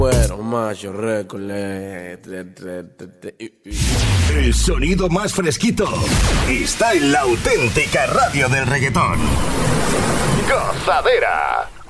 Bueno, macho, récole. El sonido más fresquito está en la auténtica radio del reggaetón. Gozadera.